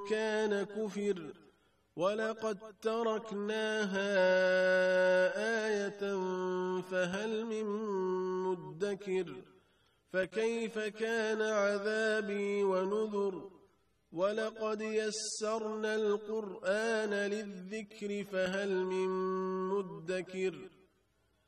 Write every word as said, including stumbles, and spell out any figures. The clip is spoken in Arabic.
كان كفر ولقد تركناها آية فهل من مدكر فكيف كان عذابي ونذر ولقد يسرنا القرآن للذكر فهل من مدكر